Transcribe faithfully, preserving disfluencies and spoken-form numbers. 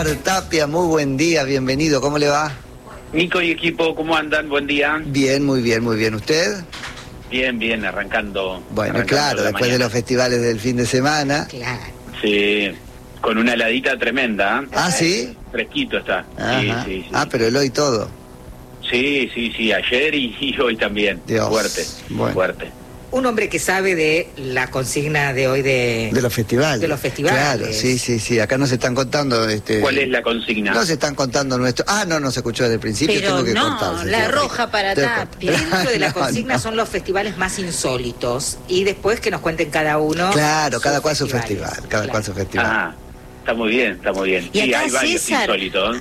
César Tapia, muy buen día, bienvenido, ¿cómo le va? Nico y equipo, ¿cómo andan? Buen día. Bien, muy bien, muy bien. ¿Usted? Bien, bien, arrancando. Bueno, arrancando claro, la después mañana. de los festivales del fin de semana. Claro. Sí, con una heladita tremenda. ¿eh? ¿Ah, sí? Fresquito está. Ajá. Sí, sí, sí. Ah, pero el hoy todo. Sí, sí, sí, ayer y, y hoy también. Dios. Fuerte, Bueno. fuerte. Un hombre que sabe de la consigna de hoy de... De los festivales. De los festivales. Claro, sí, sí, sí. Acá nos están contando... Este, ¿Cuál es la consigna? Nos están contando nuestro... Ah, no, no se escuchó desde el principio, Pero tengo que no, contar. la sí, roja para Tengo que Tapia. contar. Dentro de la No, consigna no. son los festivales más insólitos. Y después que nos cuenten cada uno... Claro, sus cada cual su festivales. festival, cada Claro. cual su festival. Ah, está muy bien, está muy bien. Y Sí, acá hay varios César- insólitos.